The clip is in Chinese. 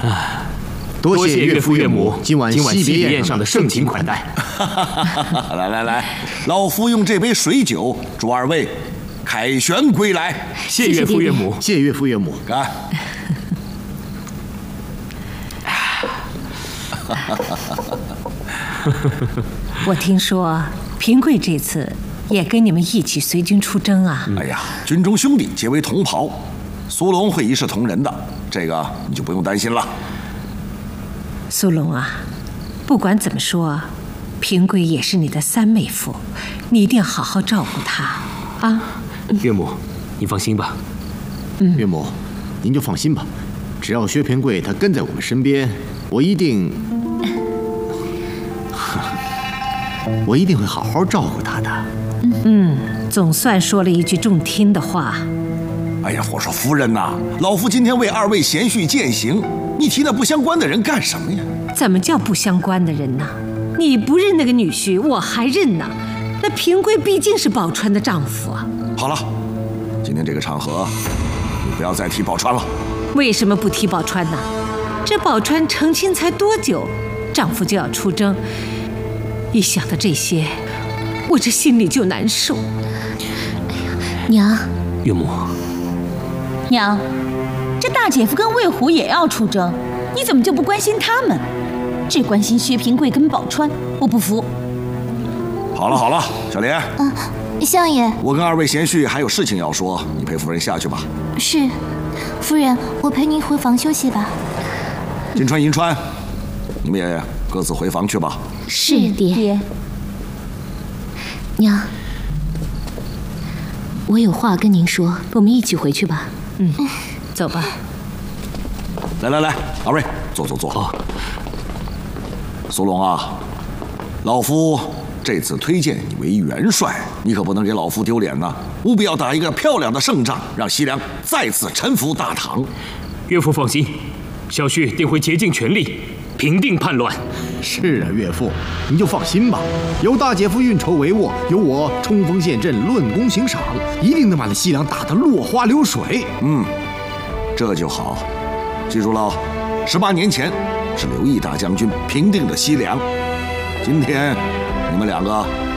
多谢岳父岳母今晚喜别宴上的盛情款待。 来，老夫用这杯水酒祝二位凯旋归来。 谢岳父岳母， 谢岳父岳母。 干！ 我听说平贵这次也跟你们一起随军出征啊。 哎呀，军中兄弟皆为同袍，苏龙会一视同仁的，这个你就不用担心了。 苏龙啊，不管怎么说，平贵也是你的三妹夫，你一定好好照顾她啊。 岳母，你放心吧。 岳母，您就放心吧，只要薛平贵他跟在我们身边，我一定会好好照顾他的。 总算说了一句中听的话。 哎呀，我说夫人呐，老夫今天为二位贤婿饯行，你提那不相关的人干什么呀？ 怎么叫不相关的人呢？你不认那个女婿，我还认呢。那平贵毕竟是宝钏的丈夫啊。 好了，今天这个场合，你不要再提宝钏了。 为什么不提宝钏呢？这宝钏成亲才多久，丈夫就要出征，一想到这些，我这心里就难受。 娘， 岳母， 娘，这大姐夫跟魏虎也要出征，你怎么就不关心他们，只关心薛平贵跟宝钏？我不服。 好了，小莲。 相爷， 我跟二位贤婿还有事情要说，你陪夫人下去吧。 是，夫人，我陪您回房休息吧。 金川、银川，你们也各自回房去吧。 是爹。 娘，我有话跟您说，我们一起回去吧。 走吧。 来，二位坐。 好。 苏龙啊，老夫这次推荐你为元帅，你可不能给老夫丢脸呐！务必要打一个漂亮的胜仗，让西凉再次臣服大唐。 岳父放心，小婿定会竭尽全力平定叛乱。 是啊，岳父，您就放心吧，有大姐夫运筹帷幄，有我冲锋陷阵、论功行赏，一定能把那西凉打得落花流水。 这就好。记住了，18年前是刘毅大将军平定的西凉，今天你们两个